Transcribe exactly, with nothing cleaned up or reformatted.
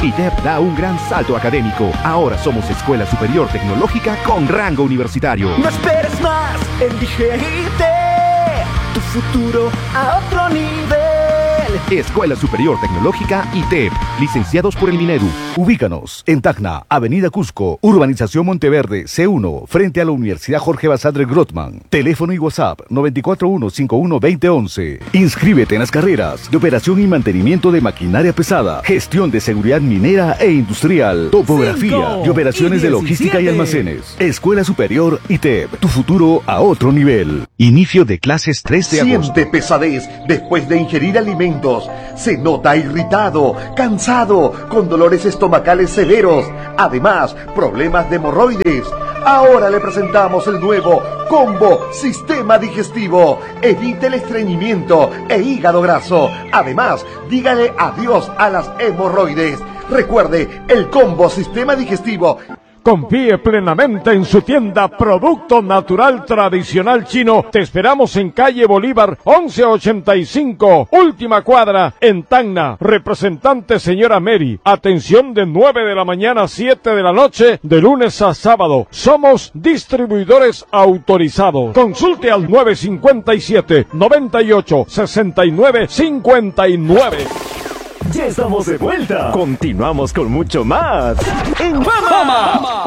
I T E P da un gran salto académico. Ahora somos Escuela Superior Tecnológica con rango universitario. No esperes más, elige I T E P, tu futuro a otro nivel. Escuela Superior Tecnológica I T E P, licenciados por el Minedu. Ubícanos en Tacna, Avenida Cusco, Urbanización Monteverde, C uno, frente a la Universidad Jorge Basadre Grottman. Teléfono y WhatsApp nueve cuatro uno, cinco uno dos cero once. Inscríbete en las carreras de operación y mantenimiento de maquinaria pesada, gestión de seguridad minera e industrial, topografía Cinco y operaciones y de logística y diecisiete. almacenes. Escuela Superior I T E P, tu futuro a otro nivel. Inicio de clases tres de agosto. Siente pesadez después de ingerir alimentos. Se nota irritado, cansado, con dolores estomacales severos. Además, problemas de hemorroides. Ahora le presentamos el nuevo Combo Sistema Digestivo. Evite el estreñimiento e hígado graso. Además, dígale adiós a las hemorroides. Recuerde, el Combo Sistema Digestivo. Confíe plenamente en su tienda Producto Natural Tradicional Chino. Te esperamos en calle Bolívar once ochenta y cinco, última cuadra, en Tacna. Representante señora Mary. Atención de nueve de la mañana a siete de la noche, de lunes a sábado. Somos distribuidores autorizados. Consulte al nueve cinco siete, noventa y ocho, sesenta y nueve cincuenta y nueve. Ya estamos de vuelta. Continuamos con mucho más. En Fama.